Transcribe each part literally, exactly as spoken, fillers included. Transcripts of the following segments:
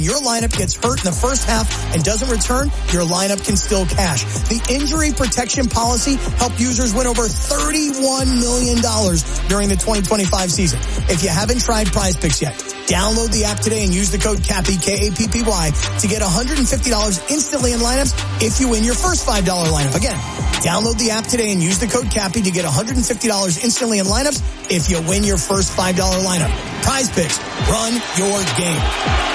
Your lineup gets hurt in the first half and doesn't return, your lineup can still cash. The injury protection policy helped users win over thirty-one million dollars during the twenty twenty-five season. If you haven't tried Prize Picks yet, download the app today and use the code CAPPY, K A P P Y, to get one hundred fifty dollars instantly in lineups if you win your first five dollars lineup. Again, download the app today and use the code CAPPY to get one hundred fifty dollars instantly in lineups if you win your first five dollars lineup. Prize Picks. Run your game.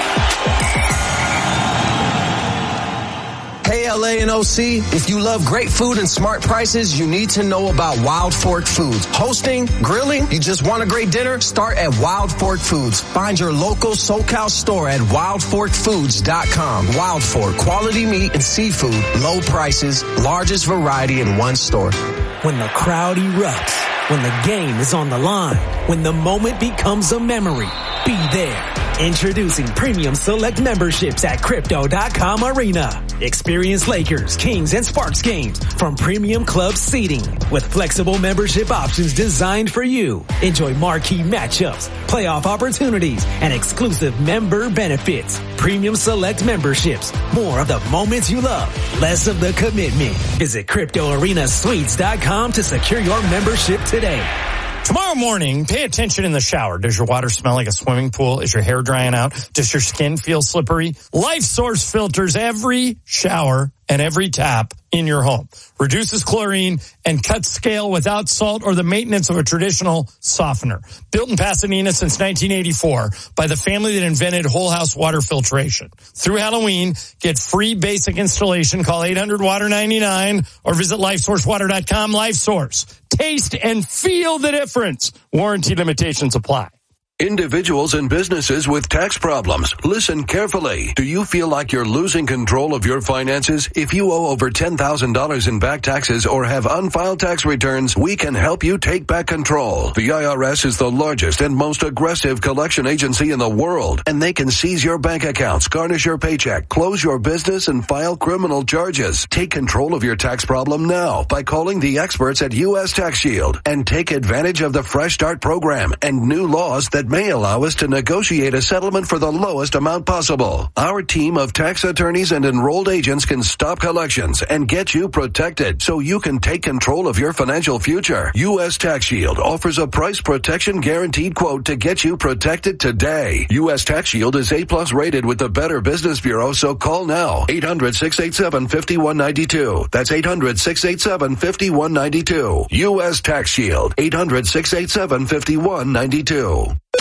Hey, L A and O C, if you love great food and smart prices, you need to know about Wild Fork Foods. Hosting, grilling, you just want a great dinner? Start at Wild Fork Foods. Find your local SoCal store at wild fork foods dot com. Wild Fork, quality meat and seafood, low prices, largest variety in one store. When the crowd erupts, when the game is on the line, when the moment becomes a memory, be there. Introducing Premium Select memberships at Crypto dot com Arena. Experience Lakers, Kings, and Sparks games from Premium Club seating with flexible membership options designed for you. Enjoy marquee matchups, playoff opportunities, and exclusive member benefits. Premium Select memberships. More of the moments you love, less of the commitment. Visit Crypto Arena Suites dot com to secure your membership today. Tomorrow morning, pay attention in the shower. Does your water smell like a swimming pool? Is your hair drying out? Does your skin feel slippery? Life Source filters every shower and every tap in your home. Reduces chlorine and cuts scale without salt or the maintenance of a traditional softener. Built in Pasadena since nineteen eighty-four by the family that invented whole house water filtration. Through Halloween, get free basic installation. Call eight hundred water ninety-nine or visit life source water dot com. LifeSource. Taste and feel the difference. Warranty limitations apply. Individuals and businesses with tax problems, listen carefully. Do you feel like you're losing control of your finances? If you owe over ten thousand dollars in back taxes or have unfiled tax returns, we can help you take back control. The I R S is the largest and most aggressive collection agency in the world, and they can seize your bank accounts, garnish your paycheck, close your business, and file criminal charges. Take control of your tax problem now by calling the experts at U S Tax Shield and take advantage of the Fresh Start program and new laws that may allow us to negotiate a settlement for the lowest amount possible. Our team of tax attorneys and enrolled agents can stop collections and get you protected so you can take control of your financial future. U S Tax Shield offers a price protection guaranteed quote to get you protected today. U S Tax Shield is A plus rated with the Better Business Bureau, so call now. eight hundred, six eight seven, five one nine two. That's eight hundred, six eight seven, five one nine two. U S Tax Shield. eight hundred, six eight seven, five one nine two.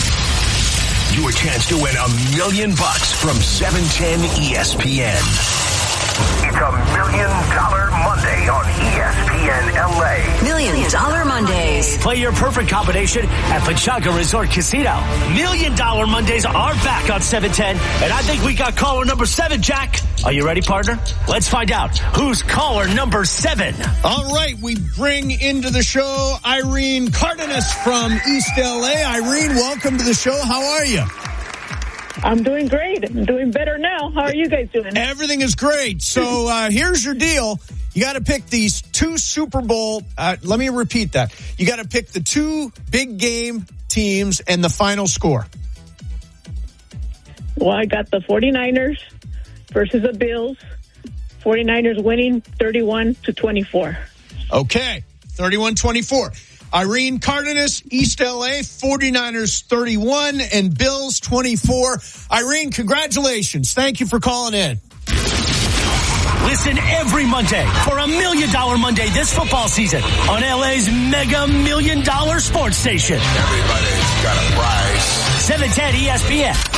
Your chance to win a million bucks from seven ten E S P N. It's a Million Dollar Monday on E S P N L A. Million Dollar Mondays. Play your perfect combination at Pechanga Resort Casino. Million Dollar Mondays are back on seven ten, and I think we got caller number seven, Jack. Are you ready, partner? Let's find out who's caller number seven. All right, we bring into the show Irene Cardenas from East L A. Irene, welcome to the show. How are you? I'm doing great. I'm doing better now. How are you guys doing? Everything is great. So uh, here's your deal. You got to pick these two Super Bowl. Uh, let me repeat that. You got to pick the two big game teams and the final score. Well, I got the 49ers versus the Bills. 49ers winning thirty-one to twenty-four. Okay, thirty-one twenty-four. Irene Cardenas, East L A, 49ers thirty-one and Bills twenty-four. Irene, congratulations. Thank you for calling in. Listen every Monday for a Million Dollar Monday this football season on L A's Mega Million Dollar Sports Station. Everybody's got a prize. seven ten E S P N.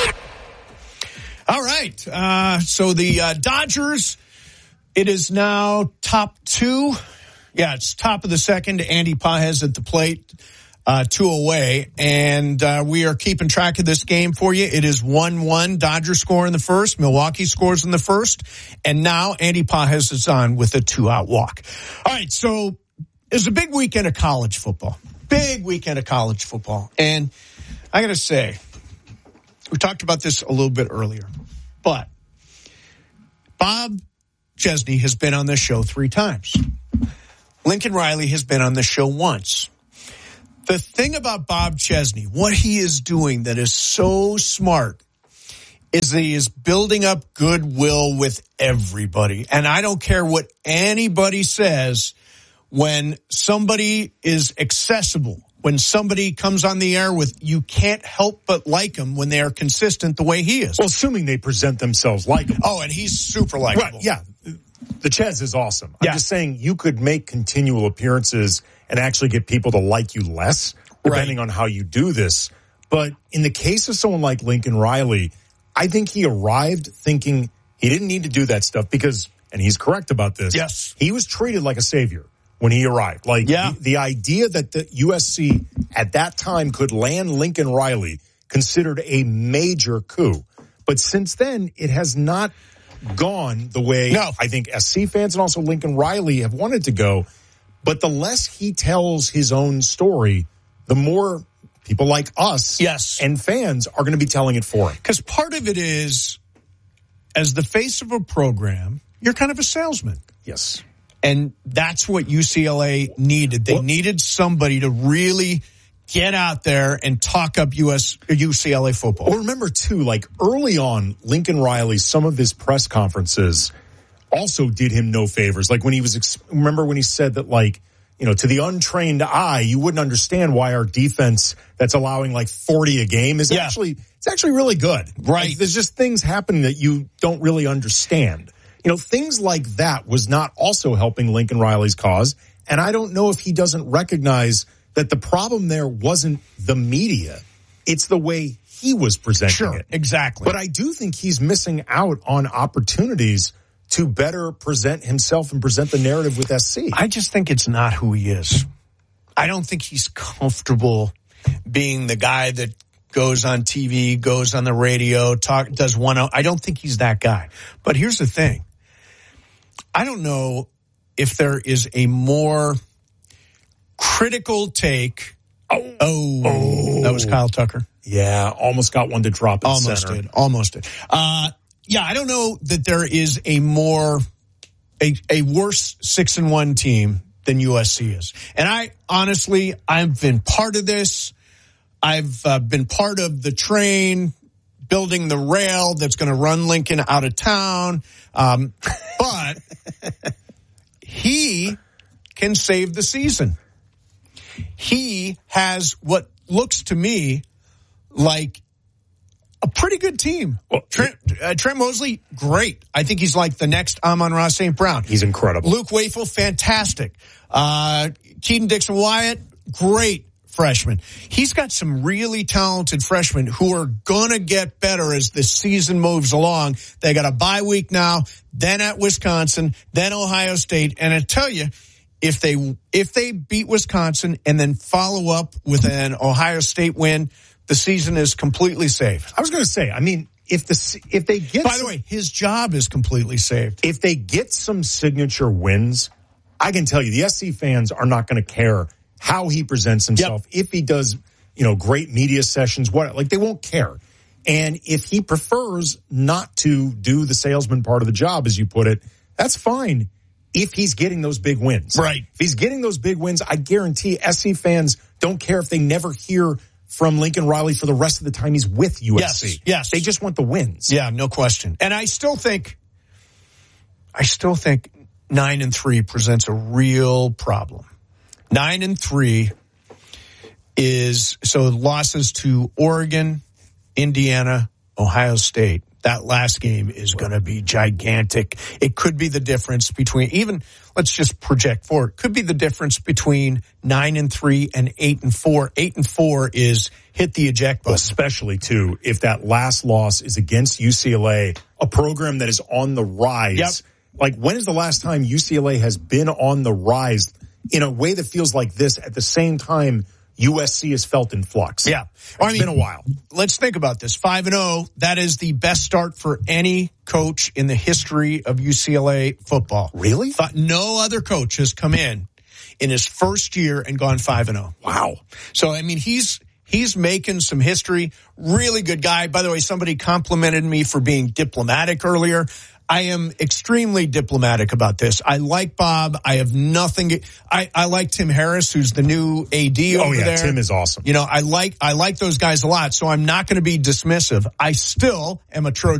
All right. Uh, so the uh, Dodgers, it is now top two. Yeah, it's top of the second. Andy Pages at the plate, uh, two away. And uh, we are keeping track of this game for you. It is one one. Dodgers score in the first. Milwaukee scores in the first. And now Andy Pages is on with a two-out walk. All right, so it's a big weekend of college football. Big weekend of college football. And I got to say, we talked about this a little bit earlier, but Bob Chesney has been on this show three times. Lincoln Riley has been on the show once. The thing about Bob Chesney, what he is doing that is so smart, is he is building up goodwill with everybody. And I don't care what anybody says, when somebody is accessible, when somebody comes on the air with, you can't help but like him when they are consistent the way he is. Well, assuming they present themselves likable. Oh, and he's super likable. Right, yeah. The Chez is awesome. I'm yeah. just saying you could make continual appearances and actually get people to like you less, depending right. on how you do this. But in the case of someone like Lincoln Riley, I think he arrived thinking he didn't need to do that stuff because, and he's correct about this, yes. he was treated like a savior when he arrived. Like yeah. the, the idea that the U S C at that time could land Lincoln Riley considered a major coup. But since then, it has not gone the way no. I think S C fans and also Lincoln Riley have wanted to go. But the less he tells his own story, the more people like us yes. and fans are going to be telling it for him. Because part of it is, as the face of a program, you're kind of a salesman. Yes. And that's what U C L A needed. They well, needed somebody to really get out there and talk up U S U C L A football. Well, remember, too, like early on, Lincoln Riley, some of his press conferences also did him no favors. Like when he was, remember when he said that, like, you know, to the untrained eye, you wouldn't understand why our defense that's allowing like forty a game is yeah. actually, it's actually really good. Right. Like, there's just things happening that you don't really understand. You know, things like that was not also helping Lincoln Riley's cause. And I don't know if he doesn't recognize that the problem there wasn't the media. It's the way he was presenting sure, it. Exactly. But I do think he's missing out on opportunities to better present himself and present the narrative with S C. I just think it's not who he is. I don't think he's comfortable being the guy that goes on T V, goes on the radio, talk, does one. I don't think he's that guy. But here's the thing. I don't know if there is a more critical take. Oh, oh, oh. That was Kyle Tucker. Yeah, almost got one to drop in Almost center. did. Almost did. Uh, yeah, I don't know that there is a more, a, a worse six and one team than U S C is. And I, honestly, I've been part of this. I've uh, been part of the train building the rail that's going to run Lincoln out of town. Um, but he can save the season. He has what looks to me like a pretty good team. Well, Trent, uh, Trent Mosley, great. I think he's like the next Amon-Ra Saint Brown. He's incredible. Luke Wafel, fantastic. Uh, Keaton Dixon-Wyatt, great freshman. He's got some really talented freshmen who are going to get better as the season moves along. They got a bye week now, then at Wisconsin, then Ohio State. And I tell you, if they if they beat Wisconsin and then follow up with an Ohio State win, the season is completely saved. I was going to say, I mean, if the if they get by some, the way, his job is completely saved. If they get some signature wins, I can tell you the S C fans are not going to care how he presents himself. Yep. If he does, you know, great media sessions, what like they won't care. And if he prefers not to do the salesman part of the job, as you put it, that's fine. If he's getting those big wins, right? If he's getting those big wins, I guarantee S C fans don't care if they never hear from Lincoln Riley for the rest of the time he's with U S C. Yes, yes. They just want the wins. Yeah, no question. And I still think, I still think nine and three presents a real problem. Nine and three is, so losses to Oregon, Indiana, Ohio State. That last game is going to be gigantic. It could be the difference between, even, let's just project forward, could be the difference between nine and three and eight and four. Eight and four is hit the eject button. Especially, too, if that last loss is against U C L A, a program that is on the rise. Yep. Like, when is the last time U C L A has been on the rise in a way that feels like this at the same time U S C is felt in flux? Yeah. Well, it's I mean, been a while. Let's think about this. five and oh, that is the best start for any coach in the history of U C L A football. Really? No other coach has come in in his first year and gone five and oh. Wow. So, I mean, he's he's making some history. Really good guy. By the way, somebody complimented me for being diplomatic earlier. I am extremely diplomatic about this. I like Bob. I have nothing. I, I like Tim Harris, who's the new A D over oh, yeah, there. Tim is awesome. You know, I like I like those guys a lot, so I'm not going to be dismissive. I still am a Trojan